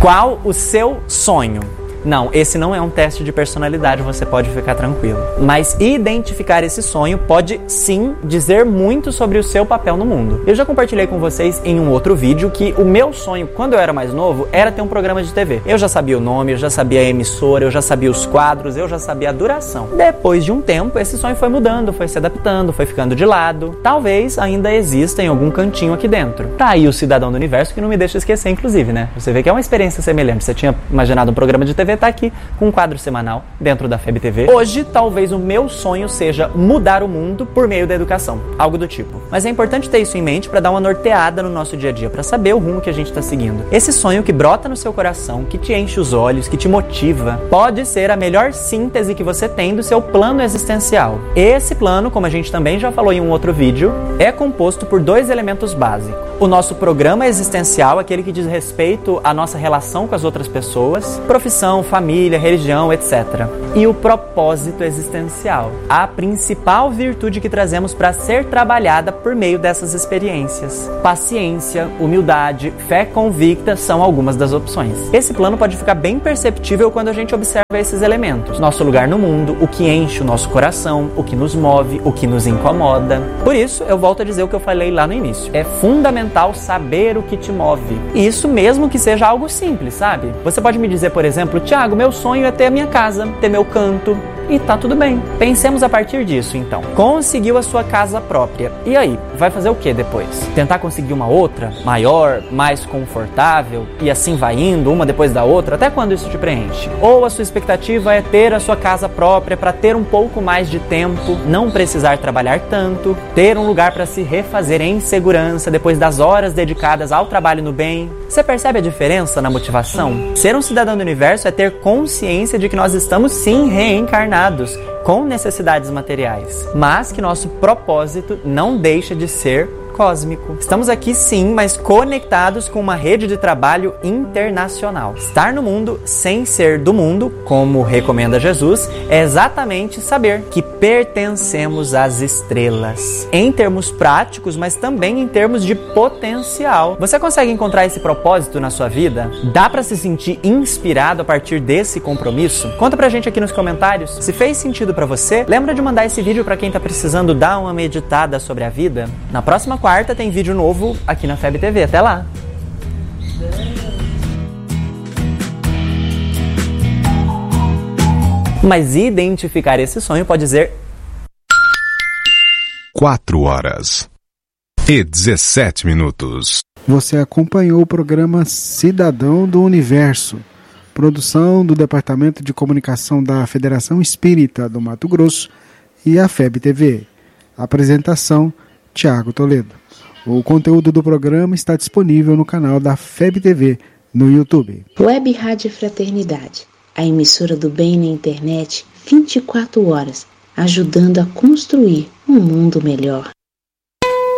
Qual o seu sonho? Não, esse não é um teste de personalidade, você pode ficar tranquilo. Mas identificar esse sonho pode sim dizer muito sobre o seu papel no mundo. Eu já compartilhei com vocês em um outro vídeo que o meu sonho, quando eu era mais novo, era ter um programa de TV. Eu já sabia o nome, eu já sabia a emissora, eu já sabia os quadros, eu já sabia a duração. Depois de um tempo, esse sonho foi mudando, foi se adaptando, foi ficando de lado. Talvez ainda exista em algum cantinho aqui dentro. Tá aí o Cidadão do Universo, que não me deixa esquecer, inclusive, né? Você vê que é uma experiência semelhante. Você tinha imaginado um programa de TV, tá aqui com um quadro semanal dentro da FEB TV. Hoje, talvez o meu sonho seja mudar o mundo por meio da educação, algo do tipo. Mas é importante ter isso em mente para dar uma norteada no nosso dia a dia, para saber o rumo que a gente está seguindo. Esse sonho que brota no seu coração, que te enche os olhos, que te motiva, pode ser a melhor síntese que você tem do seu plano existencial. Esse plano, como a gente também já falou em um outro vídeo, é composto por 2 elementos básicos. O nosso programa existencial, aquele que diz respeito à nossa relação com as outras pessoas, profissão, família, religião, etc. E o propósito existencial, a principal virtude que trazemos para ser trabalhada por meio dessas experiências. Paciência, humildade, fé convicta são algumas das opções. Esse plano pode ficar bem perceptível quando a gente observa esses elementos. Nosso lugar no mundo, o que enche o nosso coração, o que nos move, o que nos incomoda. Por isso, eu volto a dizer o que eu falei lá no início. É fundamental saber o que te move. E isso mesmo que seja algo simples, sabe? Você pode me dizer, por exemplo, Thiago, meu sonho é ter a minha casa, ter meu canto. E tá tudo bem. Pensemos a partir disso, então. Conseguiu a sua casa própria. E aí? Vai fazer o que depois? Tentar conseguir uma outra? Maior? Mais confortável? E assim vai indo, uma depois da outra? Até quando isso te preenche? Ou a sua expectativa é ter a sua casa própria para ter um pouco mais de tempo, não precisar trabalhar tanto, ter um lugar para se refazer em segurança depois das horas dedicadas ao trabalho no bem? Você percebe a diferença na motivação? Ser um cidadão do universo é ter consciência de que nós estamos sim reencarnados, com necessidades materiais, mas que nosso propósito não deixa de ser cósmico. Estamos aqui sim, mas conectados com uma rede de trabalho internacional. Estar no mundo sem ser do mundo, como recomenda Jesus, é exatamente saber que pertencemos às estrelas. Em termos práticos, mas também em termos de potencial. Você consegue encontrar esse propósito na sua vida? Dá para se sentir inspirado a partir desse compromisso? Conta pra gente aqui nos comentários. Se fez sentido pra você, lembra de mandar esse vídeo pra quem tá precisando dar uma meditada sobre a vida? Na próxima quarta tem vídeo novo aqui na FEB TV. Até lá! Mas identificar esse sonho pode dizer 4h17. Você acompanhou o programa Cidadão do Universo, produção do Departamento de Comunicação da Federação Espírita do Mato Grosso e a FEB TV. Apresentação Thiago Toledo. O conteúdo do programa está disponível no canal da FEB TV no YouTube. Web Rádio Fraternidade, a emissora do bem na internet 24 horas, ajudando a construir um mundo melhor.